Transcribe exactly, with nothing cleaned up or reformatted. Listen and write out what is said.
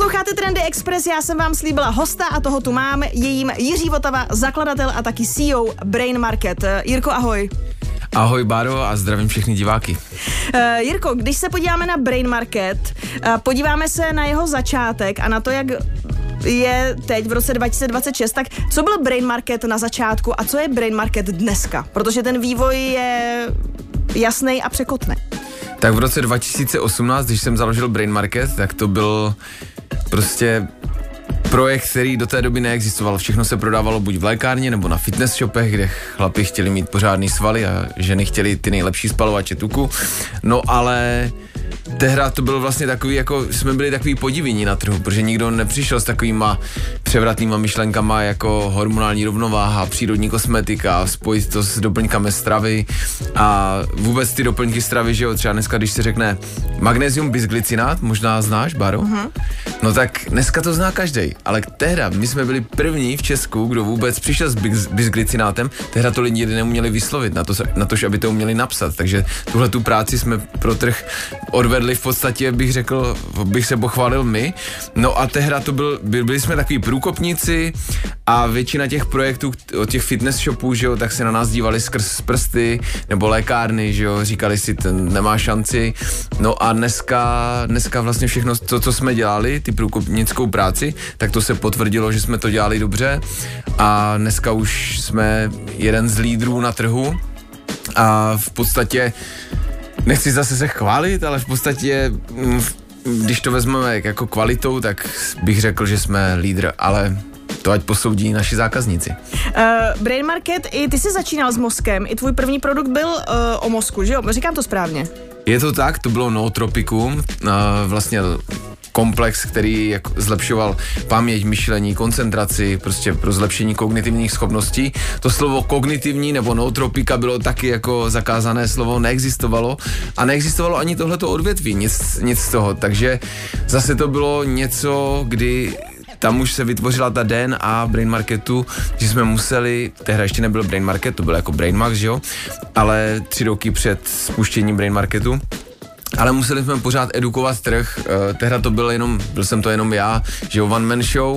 Posloucháte Trendy Express, já jsem vám slíbila hosta a toho tu mám, je jím Jiří Votava, zakladatel a taky C E O Brain Market. Jirko, ahoj. Ahoj Báro a zdravím všechny diváky. Uh, Jirko, když se podíváme na Brain Market, uh, podíváme se na jeho začátek a na to, jak je teď v roce dva tisíce dvacet šest, tak co byl Brain Market na začátku a co je Brain Market dneska? Protože ten vývoj je jasný a překotný. Tak v roce dva tisíce osmnáct, když jsem založil Brain Market, tak to byl prostě projekt, který do té doby neexistoval. Všechno se prodávalo buď v lékárně nebo na fitness shopech, kde chlapi chtěli mít pořádný svaly a ženy chtěli ty nejlepší spalovače tuku. No ale tehdy to bylo vlastně takový, jako jsme byli takový podivění na trhu, protože nikdo nepřišel s takovýma převratnýma myšlenkama jako hormonální rovnováha, přírodní kosmetika, spojit to s doplňkami stravy a vůbec ty doplňky stravy, že jo, třeba dneska, když se řekne magnézium bisglycinát, možná znáš, Báro? Uh-huh. No tak dneska to zná každej, ale tehda my jsme byli první v Česku, kdo vůbec přišel s bis- bisglycinátem, tehda to lidi neuměli vyslovit, na to, na to, aby to uměli napsat, takže tuhle tu práci jsme pro trh odvedli v podstatě, bych řekl, bych se pochválil my. No a tehda to byl, byli jsme takový průkopníci a většina těch projektů od těch fitness shopů, že jo, tak se na nás dívali skrz prsty, nebo lékárny, že jo, říkali si, ten nemá šanci. No a dneska, dneska vlastně všechno to, co jsme dělali, ty průkopnickou práci, tak to se potvrdilo, že jsme to dělali dobře a dneska už jsme jeden z lídrů na trhu a v podstatě nechci zase se chválit, ale v podstatě, když to vezmeme jako kvalitou, tak bych řekl, že jsme lídr, ale to ať posoudí naši zákazníci. Uh, Brain Market, i ty jsi začínal s mozkem, i tvůj první produkt byl uh, o mozku, že jo? Říkám to správně. Je to tak, to bylo Nootropikum, uh, vlastně komplex, který jako zlepšoval paměť, myšlení, koncentraci, prostě pro zlepšení kognitivních schopností. To slovo kognitivní nebo nootropika bylo taky jako zakázané slovo, neexistovalo a neexistovalo ani tohleto odvětví, nic, nic z toho, takže zase to bylo něco, kdy tam už se vytvořila ta D N A Brain Marketu, že jsme museli, tehdy ještě nebyl Brain Market, to byl jako Brain Max, že jo, ale tři roky před spuštěním Brain Marketu. Ale museli jsme pořád edukovat trh, uh, tehda to byl jenom, byl jsem to jenom já, že jo, one man show